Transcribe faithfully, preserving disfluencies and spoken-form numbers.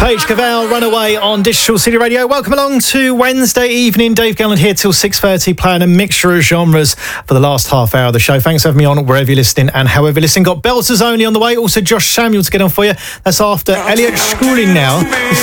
Paige Cavell, Runaway on Digital City Radio. Welcome along to Wednesday evening. Dave Gallant here till six thirty, playing a mixture of genres for the last half hour of the show. Thanks for having me on wherever you're listening and however you're listening. Got Belters Only on the way. Also Josh Samuel to get on for you. That's after Elliot Schooling now. Before